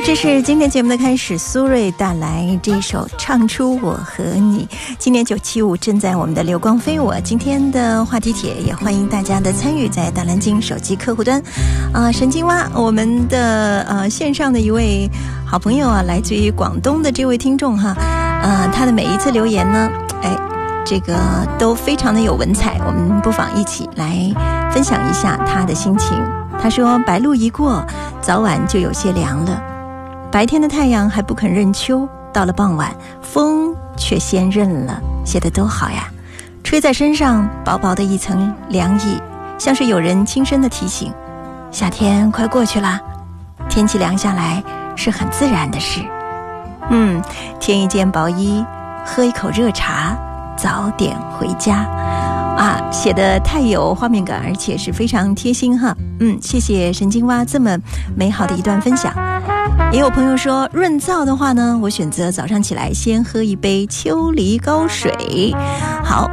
这是今天节目的开始，苏芮带来这首《唱出我和你》。今年975正在我们的流光飞我。今天的话题帖也欢迎大家的参与，在大蓝鲸手机客户端神经蛙，我们的线上的一位好朋友啊，来自于广东的这位听众哈，他的每一次留言呢，这个都非常的有文采，我们不妨一起来分享一下他的心情。他说，白露一过，早晚就有些凉了，白天的太阳还不肯认秋，到了傍晚，风却先认了，写得多好呀！吹在身上，薄薄的一层凉意，像是有人轻声的提醒，夏天快过去啦，天气凉下来是很自然的事。添一件薄衣，喝一口热茶，早点回家写得太有画面感，而且是非常贴心哈。谢谢神经蛙这么美好的一段分享。也有朋友说，润燥的话呢，我选择早上起来先喝一杯秋梨高水。好，